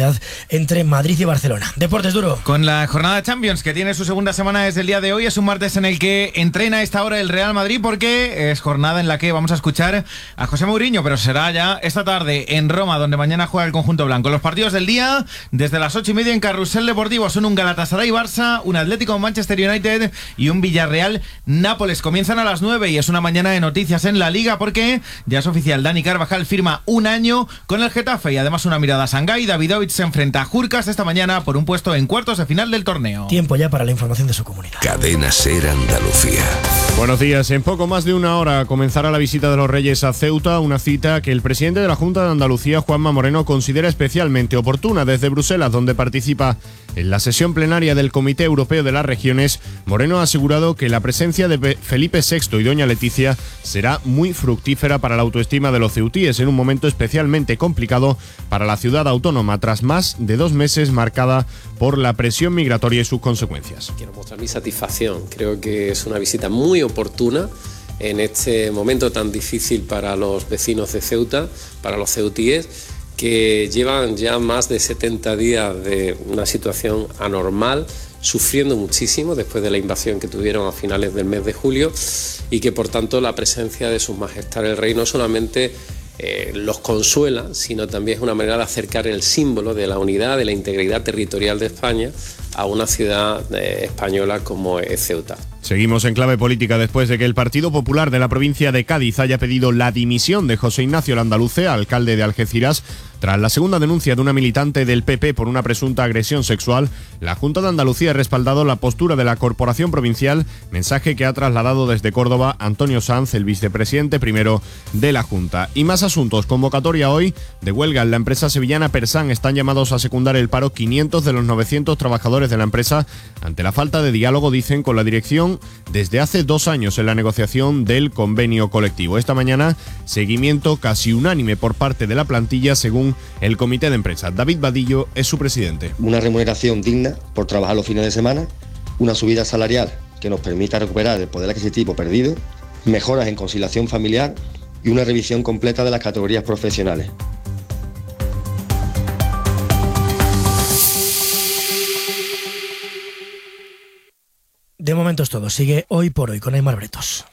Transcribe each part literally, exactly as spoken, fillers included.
rivalidad entre Madrid y Barcelona. Deportes, Duro. Con la jornada Champions, que tiene su segunda semana desde el día de hoy, es un martes en el que entrena a esta hora el Real Madrid, porque es jornada en la que vamos a escuchar a José Mourinho, pero será ya esta tarde en Roma, donde mañana juega el conjunto blanco. Los partidos del día, desde las ocho y media en Carrusel Deportivo, son un Galatasaray-Barça, un Atlético-Manchester United y un Villarreal-Nápoles. Comienzan a las nueve y es una mañana de noticias en la Liga, porque ya es oficial, Dani Carvajal firma un año con el Getafe y además una mirada a Shanghái. Davidovich se enfrenta a Jurkas esta mañana por un puesto en cuartos de final del torneo. Tiempo ya para la información de su comunidad. Cadena SER Andalucía. Buenos días. En poco más de una hora comenzará la visita de los Reyes a Ceuta, una cita que el presidente de la Junta de Andalucía, Juanma Moreno, considera especialmente oportuna. Desde Bruselas, donde participa en la sesión plenaria del Comité Europeo de las Regiones, Moreno ha asegurado que la presencia de Felipe sexto y doña Leticia será muy fructífera para la autoestima de los ceutíes en un momento especialmente complicado para la ciudad autónoma, tras más de dos meses marcada por la presión migratoria y sus consecuencias. Quiero mostrar mi satisfacción. Creo que es una visita muy oportuna en este momento tan difícil para los vecinos de Ceuta, para los ceutíes, que llevan ya más de setenta días de una situación anormal, sufriendo muchísimo después de la invasión que tuvieron a finales del mes de julio, y que por tanto la presencia de Su Majestad el Rey no solamente eh, los consuela, sino también es una manera de acercar el símbolo de la unidad, de la integridad territorial de España a una ciudad eh, española como es Ceuta. Seguimos en clave política después de que el Partido Popular de la provincia de Cádiz haya pedido la dimisión de José Ignacio Landaluce, alcalde de Algeciras, tras la segunda denuncia de una militante del P P por una presunta agresión sexual. La Junta de Andalucía ha respaldado la postura de la Corporación Provincial, mensaje que ha trasladado desde Córdoba Antonio Sanz, el vicepresidente primero de la Junta. Y más asuntos. Convocatoria hoy de huelga en la empresa sevillana Persan. Están llamados a secundar el paro quinientos de los novecientos trabajadores de la empresa ante la falta de diálogo, dicen, con la dirección desde hace dos años en la negociación del convenio colectivo. Esta mañana, seguimiento casi unánime por parte de la plantilla, según el comité de empresa. David Vadillo es su presidente. Una remuneración digna por trabajar los fines de semana, una subida salarial que nos permita recuperar el poder adquisitivo perdido, mejoras en conciliación familiar y una revisión completa de las categorías profesionales. De momento es todo. Sigue Hoy por Hoy con Aymar Bretos.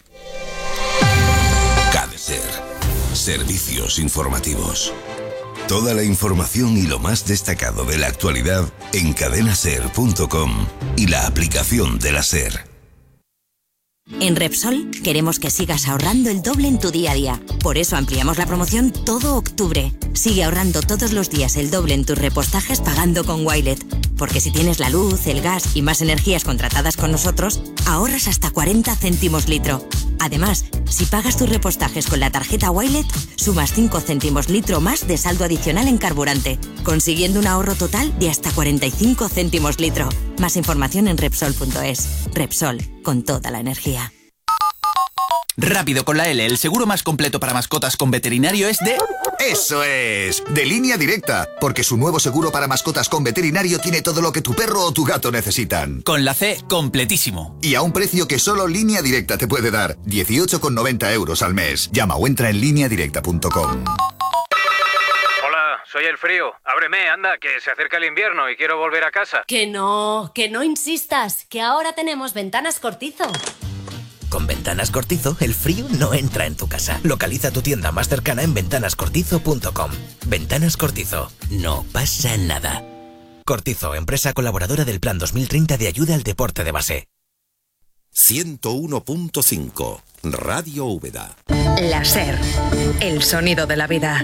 CADESER. Servicios informativos. Toda la información y lo más destacado de la actualidad en cadena ser punto com y la aplicación de la SER. En Repsol queremos que sigas ahorrando el doble en tu día a día. Por eso ampliamos la promoción todo octubre. Sigue ahorrando todos los días el doble en tus repostajes pagando con Wilet. Porque si tienes la luz, el gas y más energías contratadas con nosotros, ahorras hasta cuarenta céntimos litro. Además, si pagas tus repostajes con la tarjeta Wilet, sumas cinco céntimos litro más de saldo adicional en carburante, consiguiendo un ahorro total de hasta cuarenta y cinco céntimos litro. Más información en Repsol punto es. Repsol, con toda la energía. Rápido con la L, el seguro más completo para mascotas con veterinario es de... ¡Eso es! De Línea Directa, porque su nuevo seguro para mascotas con veterinario tiene todo lo que tu perro o tu gato necesitan. Con la C, completísimo. Y a un precio que solo Línea Directa te puede dar, dieciocho con noventa euros al mes. Llama o entra en línea directa punto com. Hola, soy el frío. Ábreme, anda, que se acerca el invierno y quiero volver a casa. Que no, que no insistas, que ahora tenemos Ventanas Cortizo. Con Ventanas Cortizo, el frío no entra en tu casa. Localiza tu tienda más cercana en ventanas cortizo punto com. Ventanas Cortizo. No pasa nada. Cortizo, empresa colaboradora del Plan dos mil treinta de ayuda al deporte de base. ciento uno punto cinco. Radio Úbeda. La SER. El sonido de la vida.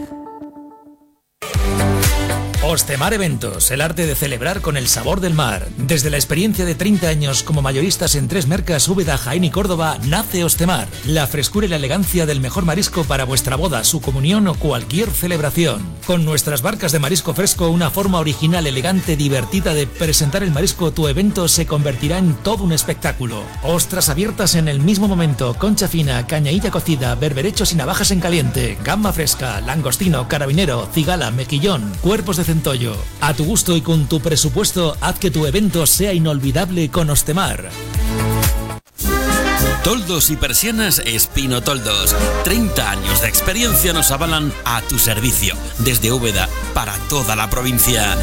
Ostemar Eventos, el arte de celebrar con el sabor del mar. Desde la experiencia de treinta años como mayoristas en tres mercas, Úbeda, Jaén y Córdoba, nace Ostemar. La frescura y la elegancia del mejor marisco para vuestra boda, su comunión o cualquier celebración. Con nuestras barcas de marisco fresco, una forma original, elegante, divertida de presentar el marisco, tu evento se convertirá en todo un espectáculo. Ostras abiertas en el mismo momento, concha fina, cañailla cocida, berberechos y navajas en caliente, gamba fresca, langostino, carabinero, cigala, mejillón, cuerpos de centollo. A tu gusto y con tu presupuesto, haz que tu evento sea inolvidable con Ostemar. Toldos y persianas Espino Toldos. treinta años de experiencia nos avalan a tu servicio. Desde Úbeda para toda la provincia.